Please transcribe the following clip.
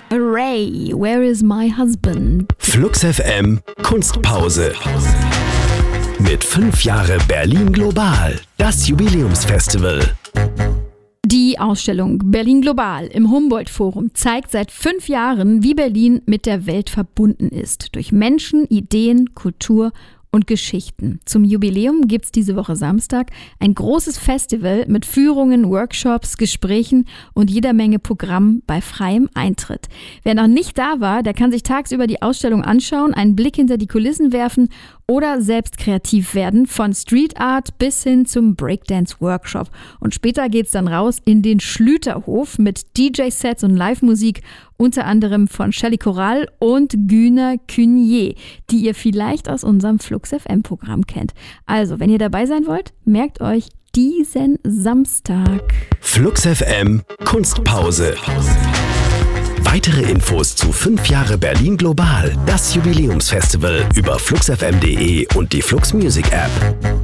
Array, Where is my husband? Flux FM Kunstpause. Mit 5 Jahre Berlin Global, das Jubiläumsfestival. Die Ausstellung Berlin Global im Humboldt-Forum zeigt seit 5 Jahren, wie Berlin mit der Welt verbunden ist. Durch Menschen, Ideen, Kultur und Geschichten. Zum Jubiläum gibt's diese Woche Samstag ein großes Festival mit Führungen, Workshops, Gesprächen und jeder Menge Programm bei freiem Eintritt. Wer noch nicht da war, der kann sich tagsüber die Ausstellung anschauen, einen Blick hinter die Kulissen werfen oder selbst kreativ werden, von Street Art bis hin zum Breakdance-Workshop. Und später geht's dann raus in den Schlüterhof mit DJ-Sets und Live-Musik, unter anderem von Shelley Coral und Güner Cunier, die ihr vielleicht aus unserem Flux FM-Programm kennt. Also, wenn ihr dabei sein wollt, merkt euch diesen Samstag. Flux FM Kunstpause. Weitere Infos zu 5 Jahre Berlin Global, das Jubiläumsfestival über fluxfm.de und die Flux Music App.